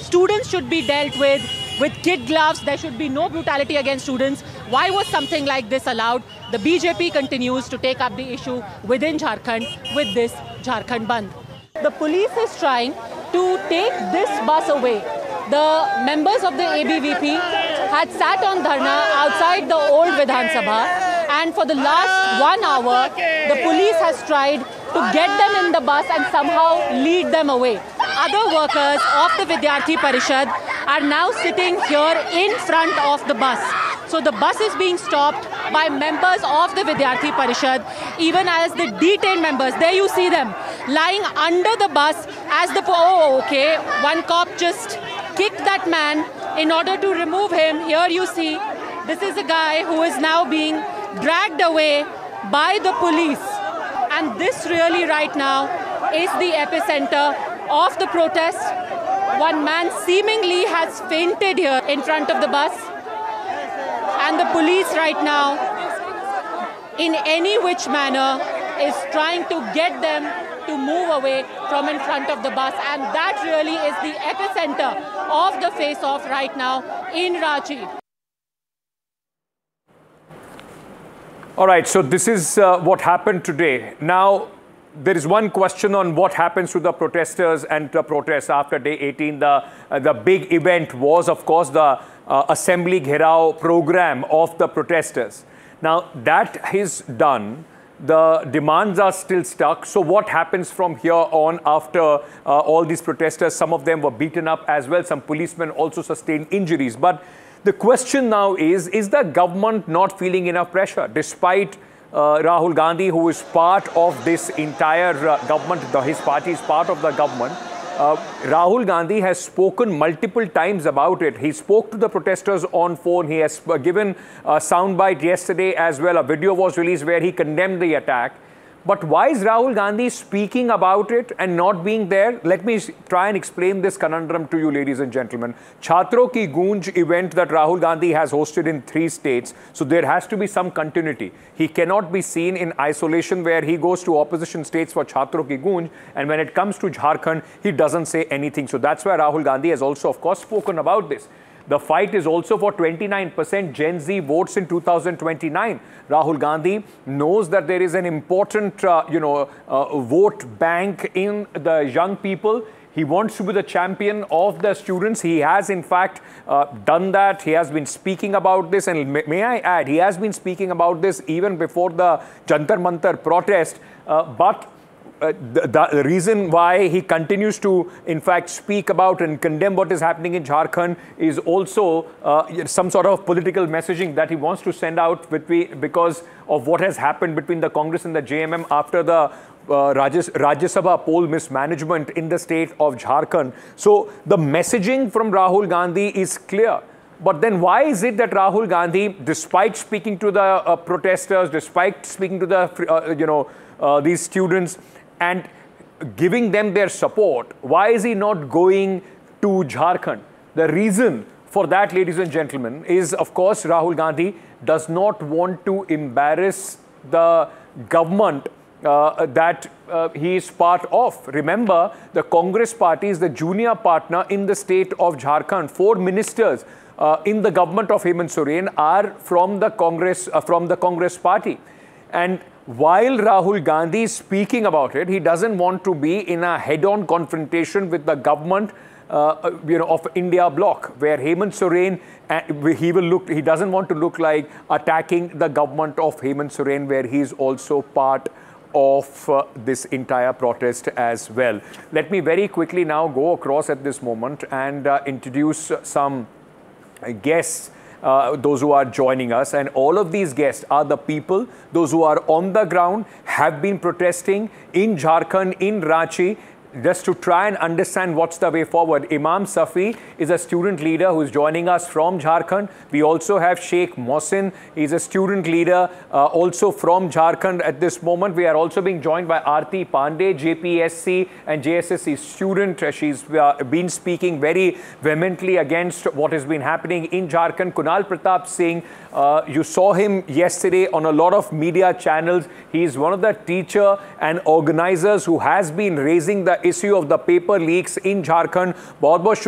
Students should be dealt with kid gloves. There should be no brutality against students. Why was something like this allowed? The BJP continues to take up the issue within Jharkhand with this Jharkhand Bandh. The police is trying to take this bus away. The members of the ABVP had sat on dharna outside the old Vidhan Sabha, and for the last 1 hour, the police has tried to get them in the bus and somehow lead them away. Other workers of the Vidyarthi Parishad are now sitting here in front of the bus. So the bus is being stopped by members of the Vidyarthi Parishad, even as the detained members. There you see them lying under the bus as the... Oh, okay. One cop just kicked that man in order to remove him. Here you see, this is a guy who is now being dragged away by the police. And this really right now is the epicenter of the protest. One man seemingly has fainted here in front of the bus. And the police right now, in any which manner, is trying to get them to move away from in front of the bus. And that really is the epicenter of the face-off right now in Ranchi. All right, so this is what happened today. Now, there is one question on what happens to the protesters and the protests after day 18. The big event was, of course, the Assembly Gherao program of the protesters. Now, that is done. The demands are still stuck. So what happens from here on after all these protesters? Some of them were beaten up as well. Some policemen also sustained injuries. But the question now is the government not feeling enough pressure? Despite Rahul Gandhi, who is part of this entire government, his party is part of the government, Rahul Gandhi has spoken multiple times about it. He spoke to the protesters on phone. He has given a soundbite yesterday as well. A video was released where he condemned the attack. But why is Rahul Gandhi speaking about it and not being there? Let me try and explain this conundrum to you, ladies and gentlemen. Chhatron Ki Goonj event that Rahul Gandhi has hosted in 3 states. So there has to be some continuity. He cannot be seen in isolation where he goes to opposition states for Chhatron Ki Goonj. And when it comes to Jharkhand, he doesn't say anything. So that's why Rahul Gandhi has also, of course, spoken about this. The fight is also for 29% Gen Z votes in 2029. Rahul Gandhi knows that there is an important, vote bank in the young people. He wants to be the champion of the students. He has, in fact, done that. He has been speaking about this. And may I add, he has been speaking about this even before the Jantar Mantar protest. The reason why he continues to, in fact, speak about and condemn what is happening in Jharkhand is also some sort of political messaging that he wants to send out because of what has happened between the Congress and the JMM after the Rajya Sabha poll mismanagement in the state of Jharkhand. So the messaging from Rahul Gandhi is clear. But then why is it that Rahul Gandhi, despite speaking to the protesters, despite speaking to the, these students, and giving them their support, why is he not going to Jharkhand? The reason for that, ladies and gentlemen, is, of course, Rahul Gandhi does not want to embarrass the government that he is part of. Remember, the Congress party is the junior partner in the state of Jharkhand. 4 ministers in the government of Hemant Soren are from the Congress party. And while Rahul Gandhi is speaking about it, he doesn't want to be in a head-on confrontation with the government, of India bloc, where Hemant Soren, he doesn't want to look like attacking the government of Hemant Soren, where he is also part of this entire protest as well. Let me very quickly now go across at this moment and introduce some guests. Those who are joining us, and all of these guests are the people, those who are on the ground, have been protesting in Jharkhand, in Ranchi, just to try and understand what's the way forward. Imam Safi is a student leader who is joining us from Jharkhand. We also have Sheikh Mohsin. He's a student leader also from Jharkhand at this moment. We are also being joined by Aarti Pandey, JPSC and JSSC student. She's been speaking very vehemently against what has been happening in Jharkhand. Kunal Pratap Singh, you saw him yesterday on a lot of media channels. He is one of the teacher and organizers who has been raising the issue of the paper leaks in Jharkhand. बहुत बहुत